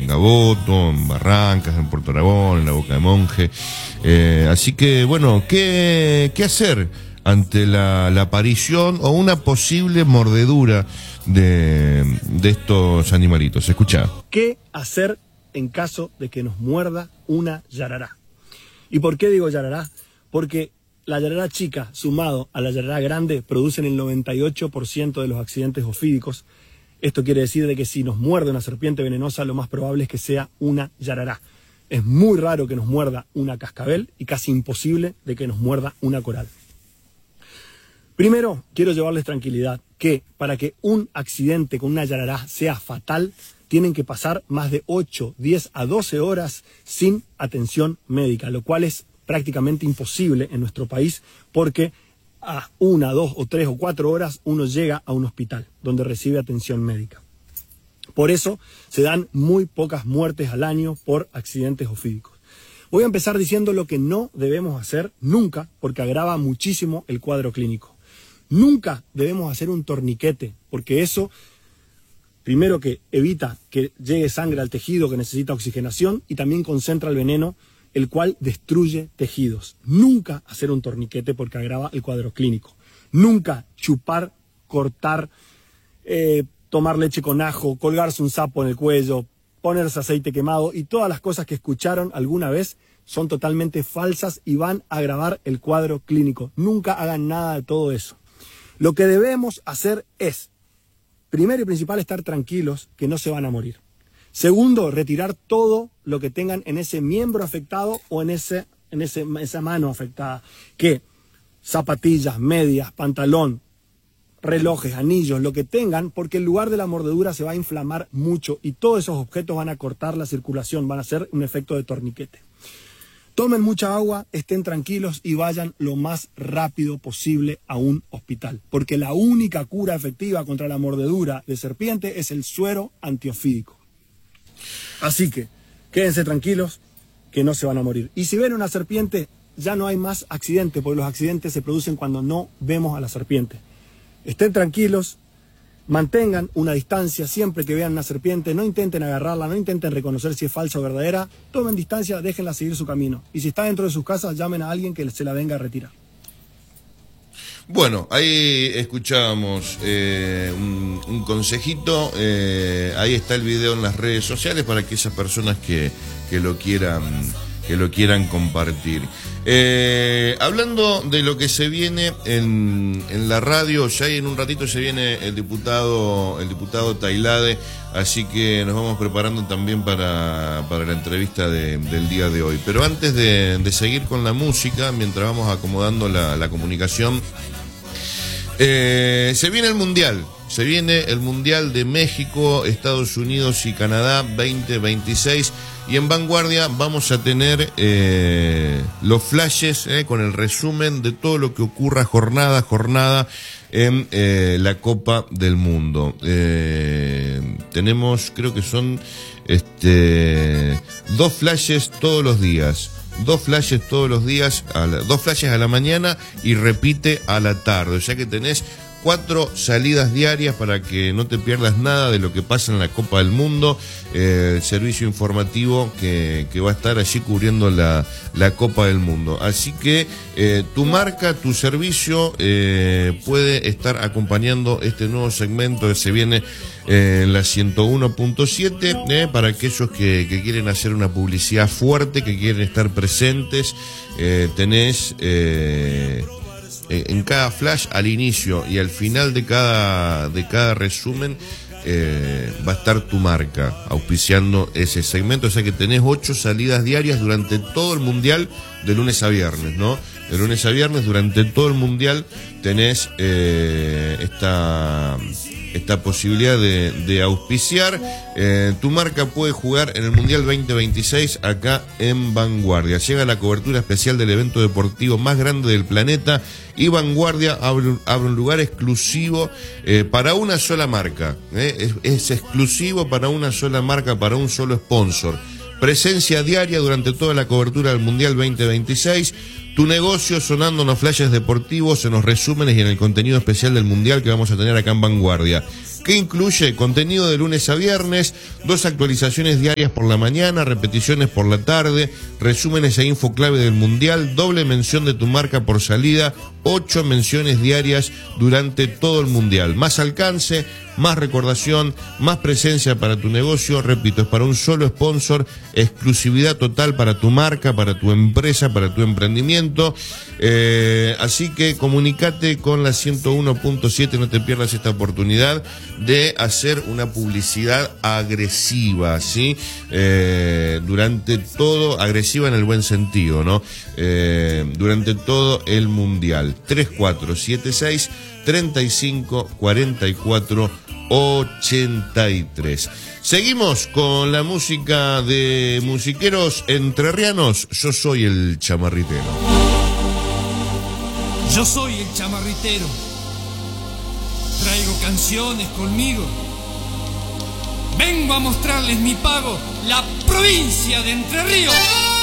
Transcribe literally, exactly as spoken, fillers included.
en Gaboto, en Barrancas, en Puerto Aragón, en la Boca de Monje. Eh, así que, bueno, ¿qué, qué hacer ante la, la aparición o una posible mordedura de, de estos animalitos? Escuchá. ¿Qué hacer en caso de que nos muerda una yarará? ¿Y por qué digo yarará? Porque la yarará chica, sumado a la yarará grande, producen el noventa y ocho por ciento de los accidentes ofídicos. Esto quiere decir de que si nos muerde una serpiente venenosa, lo más probable es que sea una yarará. Es muy raro que nos muerda una cascabel y casi imposible de que nos muerda una coral. Primero, quiero llevarles tranquilidad, que para que un accidente con una yarará sea fatal, tienen que pasar más de ocho, diez a doce horas sin atención médica, lo cual es prácticamente imposible en nuestro país porque a una, dos o tres o cuatro horas uno llega a un hospital donde recibe atención médica. Por eso se dan muy pocas muertes al año por accidentes ofídicos. Voy a empezar diciendo lo que no debemos hacer nunca porque agrava muchísimo el cuadro clínico. Nunca debemos hacer un torniquete porque eso, primero que evita que llegue sangre al tejido que necesita oxigenación y también concentra el veneno, el cual destruye tejidos. Nunca hacer un torniquete porque agrava el cuadro clínico. Nunca chupar, cortar, eh, tomar leche con ajo, colgarse un sapo en el cuello, ponerse aceite quemado y todas las cosas que escucharon alguna vez son totalmente falsas y van a agravar el cuadro clínico. Nunca hagan nada de todo eso. Lo que debemos hacer es, primero y principal, estar tranquilos que no se van a morir. Segundo, retirar todo lo que tengan en ese miembro afectado o en, ese, en ese, esa mano afectada. Que zapatillas, medias, pantalón, relojes, anillos, lo que tengan, porque el lugar de la mordedura se va a inflamar mucho y todos esos objetos van a cortar la circulación, van a hacer un efecto de torniquete. Tomen mucha agua, estén tranquilos y vayan lo más rápido posible a un hospital, porque la única cura efectiva contra la mordedura de serpiente es el suero antiofídico. Así que quédense tranquilos que no se van a morir. Y si ven una serpiente, ya no hay más accidentes, porque los accidentes se producen cuando no vemos a la serpiente. Estén tranquilos, mantengan una distancia siempre que vean una serpiente, no intenten agarrarla, no intenten reconocer si es falsa o verdadera, tomen distancia, déjenla seguir su camino. Y si está dentro de sus casas, llamen a alguien que se la venga a retirar. Bueno, ahí escuchábamos eh, un, un consejito, eh, ahí está el video en las redes sociales para aquellas personas que, que lo quieran que lo quieran compartir. Eh, hablando de lo que se viene en, en la radio, ya en un ratito se viene el diputado el diputado Tailade, así que nos vamos preparando también para, para la entrevista de, del día de hoy. Pero antes de, de seguir con la música, mientras vamos acomodando la, la comunicación, eh, se viene el Mundial. Se viene el Mundial de México, Estados Unidos y Canadá veinte veintiséis. Y en Vanguardia vamos a tener eh, los flashes eh, con el resumen de todo lo que ocurra jornada a jornada en eh, la Copa del Mundo. Eh, tenemos, creo que son este, dos flashes todos los días. Dos flashes todos los días, a la, dos flashes a la mañana y repite a la tarde. O sea que tenés cuatro salidas diarias para que no te pierdas nada de lo que pasa en la Copa del Mundo. Eh, el servicio informativo que, que va a estar allí cubriendo la, la Copa del Mundo. Así que eh, tu marca, tu servicio eh, puede estar acompañando este nuevo segmento que se viene eh, en la ciento uno punto siete eh, para aquellos que, que quieren hacer una publicidad fuerte, que quieren estar presentes. Eh, tenés... Eh, en cada flash, al inicio y al final de cada de cada resumen, eh, va a estar tu marca auspiciando ese segmento. O sea que tenés ocho salidas diarias durante todo el mundial, de lunes a viernes, ¿no? De lunes a viernes, durante todo el mundial, tenés eh, esta esta posibilidad de, de auspiciar. Eh, tu marca puede jugar en el Mundial veinte veintiséis acá en Vanguardia. Llega la cobertura especial del evento deportivo más grande del planeta y Vanguardia abre, abre un lugar exclusivo eh, para una sola marca. Eh. Es, es exclusivo para una sola marca, para un solo sponsor. Presencia diaria durante toda la cobertura del Mundial veinte veintiséis. Tu negocio sonando en los flashes deportivos, en los resúmenes y en el contenido especial del Mundial que vamos a tener acá en Vanguardia. que incluye contenido de lunes a viernes, dos actualizaciones diarias por la mañana, repeticiones por la tarde, resúmenes e info clave del Mundial, doble mención de tu marca por salida, ocho menciones diarias durante todo el Mundial. Más alcance, más recordación, más presencia para tu negocio. Repito, es para un solo sponsor, exclusividad total para tu marca, para tu empresa, para tu emprendimiento. Eh, así que comunicate con la ciento uno punto siete, no te pierdas esta oportunidad de hacer una publicidad agresiva, ¿sí? Eh, durante todo, agresiva en el buen sentido, ¿no? Eh, durante todo el Mundial. tres cuatro siete seis, treinta y cinco, cuarenta y cuatro, ochenta y tres. Seguimos con la música de musiqueros entrerrianos. Yo soy el chamarritero. Yo soy el chamarritero. Traigo canciones conmigo. Vengo a mostrarles mi pago, la provincia de Entre Ríos.